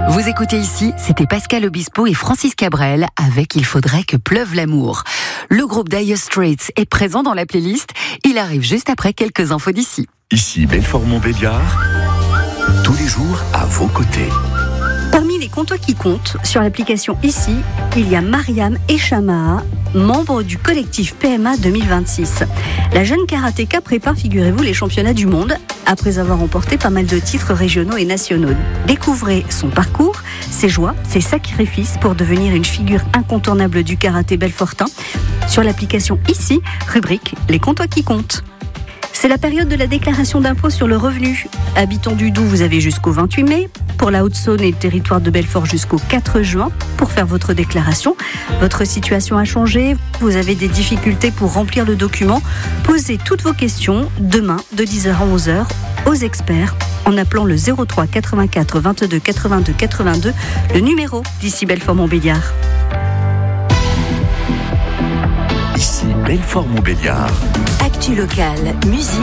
Vous écoutez ici, c'était Pascal Obispo et Francis Cabrel avec Il faudrait que pleuve l'amour. Le groupe Dire Straits est présent dans la playlist. Il arrive juste après quelques infos d'ici. Ici Belfort-Montbéliard, tous les jours à vos côtés. Parmi les contois qui comptent, sur l'application Ici, il y a Mariam Eshamaha, membre du collectif PMA 2026. La jeune karatéka prépare, figurez-vous, les championnats du monde, après avoir remporté pas mal de titres régionaux et nationaux. Découvrez son parcours, ses joies, ses sacrifices pour devenir une figure incontournable du karaté belfortain. Sur l'application Ici, rubrique Les contois qui comptent. C'est la période de la déclaration d'impôt sur le revenu. Habitant du Doubs, vous avez jusqu'au 28 mai. Pour la Haute-Saône et le territoire de Belfort, jusqu'au 4 juin pour faire votre déclaration. Votre situation a changé, vous avez des difficultés pour remplir le document. Posez toutes vos questions demain de 10h à 11h aux experts en appelant le 03 84 22 82 82, le numéro d'Ici Belfort-Montbéliard. Ici Belfort-Montbéliard. Actu locale, musique.